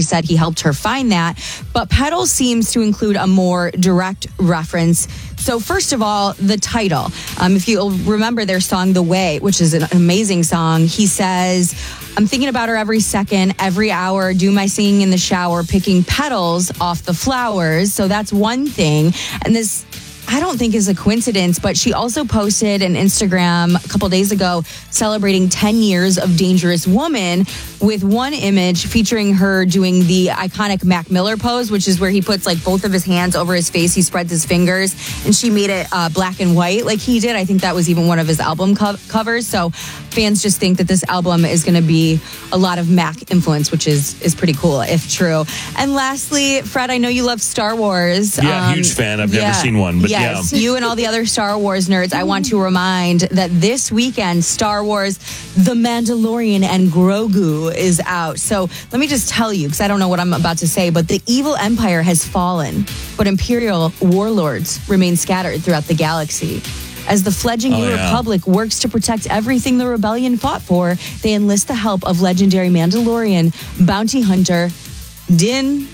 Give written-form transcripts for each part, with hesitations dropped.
she said he helped her find that. But Petals seems to include a more direct reference. So first of all, the title. If you'll remember their song, The Way, which is an amazing song, he says, I'm thinking about her every second, every hour, do my singing in the shower, picking petals off the flowers. So that's one thing. And this, I don't think is a coincidence, but she also posted an Instagram a couple days ago celebrating 10 years of Dangerous Woman with one image featuring her doing the iconic Mac Miller pose, which is where he puts like both of his hands over his face. He spreads his fingers, and she made it black and white like he did. I think that was even one of his album covers. So fans just think that this album is going to be a lot of Mac influence, which is pretty cool if true. And lastly, Fred, I know you love Star Wars. Yeah, huge fan. I've never seen one, but yes, you and all the other Star Wars nerds, I want to remind that this weekend, Star Wars The Mandalorian and Grogu is out. So let me just tell you, because I don't know what I'm about to say, but the evil empire has fallen, but Imperial warlords remain scattered throughout the galaxy. As the fledgling New Republic works to protect everything the rebellion fought for, they enlist the help of legendary Mandalorian bounty hunter Din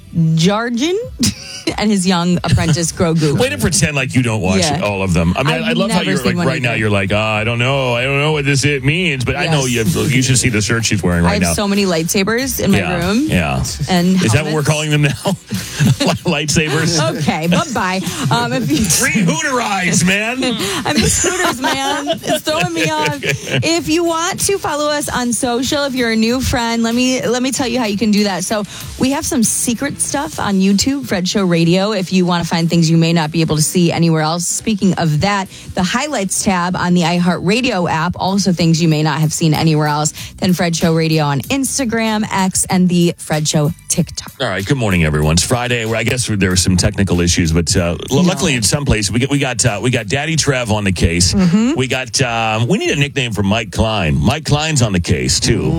Djarin and his young apprentice Grogu. Way to pretend like you don't watch all of them. I mean, I love how you're like right now. You're like, I don't know what this means, but I know you should see the shirt she's wearing right now. I have so many lightsabers in my room. Yeah, and is that what we're calling them now? Lightsabers. Okay, bye. Re-hooterize, man. I miss Hooters, man. It's throwing me off. If you want to follow us on social, if you're a new friend, let me tell you how you can do that. So we have some secret stuff on YouTube, Fred Show Radio, if you want to find things you may not be able to see anywhere else. Speaking of that, the highlights tab on the iHeartRadio app, also things you may not have seen anywhere else. Then Fred Show Radio on Instagram, X, and the Fred Show TikTok. All right, good morning, everyone. It's Friday. I guess there were some technical issues, but luckily in some places we got Daddy Trev on the case. Mm-hmm. We need a nickname for Mike Klein. Mike Klein's on the case too.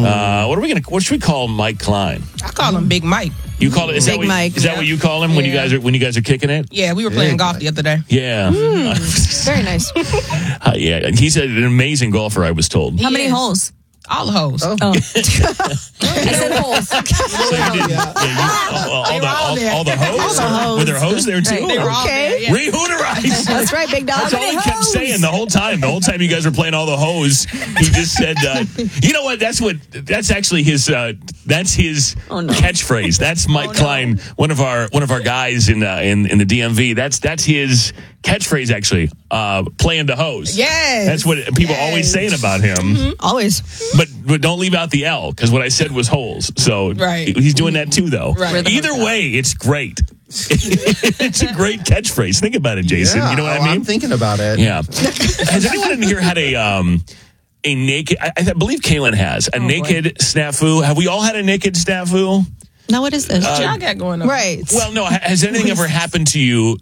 What should we call Mike Klein? I call him Big Mike. You call it Is that what you call him when you guys are kicking it? Yeah, we were playing golf the other day. Yeah, very nice. Yeah, he's an amazing golfer, I was told. How many holes? All the holes. Oh. I said holes. All the hoes? Were there hoes there too? Right, they were all there, yeah. Re-hooterize. That's right, big dog. That's all he kept saying the whole time. The whole time you guys were playing all the hoes, he just said, you know what? That's actually his catchphrase. That's Mike Klein, one of our guys in the DMV. That's his catchphrase, actually, playing the hose. Yes. That's what people always saying about him. Mm-hmm. Always. But don't leave out the L, because what I said was holes. So he's doing that too, though. Right. Either way, it's great. It's a great catchphrase. Think about it, Jason. Yeah, you know what I mean? I'm thinking about it. Yeah. Has anyone in here had a naked, I believe Kaylin has, a naked snafu? Have we all had a naked snafu? Now, what is this? What y'all got going on? Right. Well, no. Has anything ever happened to you?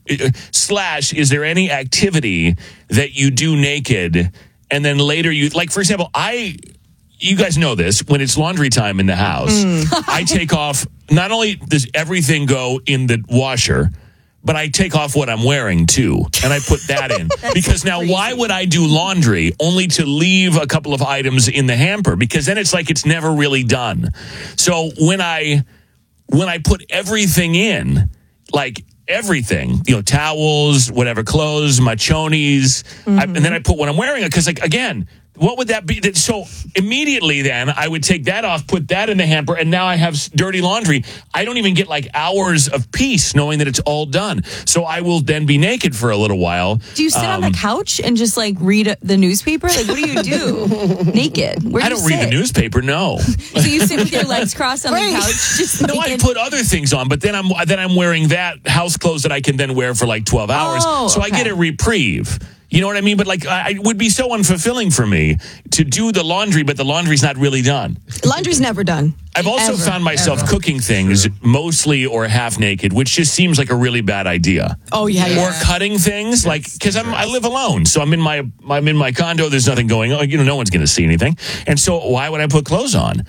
/ is there any activity that you do naked and then later for example, you guys know this, when it's laundry time in the house, I take off, not only does everything go in the washer, but I take off what I'm wearing too, and I put that in. Because now, why would I do laundry only to leave a couple of items in the hamper? Because then it's like it's never really done. So when I put everything in, like everything, towels, whatever, clothes, my chonies, and then I put what I'm wearing, because again, what would that be? So immediately then I would take that off, put that in the hamper, and now I have dirty laundry. I don't even get hours of peace knowing that it's all done. So I will then be naked for a little while. Do you sit on the couch and just read the newspaper? What do you do naked? I don't read the newspaper, no. So you sit with your legs crossed on the couch? Just no, I put other things on, but then I'm wearing that house clothes that I can then wear for 12 hours. So I get a reprieve. You know what I mean? But it would be so unfulfilling for me to do the laundry, but the laundry's not really done. Laundry's never done. I've also found myself cooking things mostly or half naked, which just seems like a really bad idea. Oh yeah. Or cutting things, because I live alone, so I'm in my condo. There's nothing going on. No one's going to see anything, and so why would I put clothes on?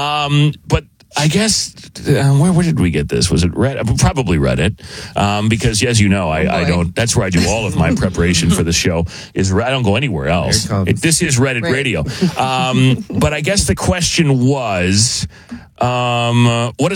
But I guess, where did we get this? Was it Reddit? Probably Reddit. Because as you know, I don't, that's where I do all of my preparation for the show. I don't go anywhere else. This is Reddit Radio. But I guess the question was, what is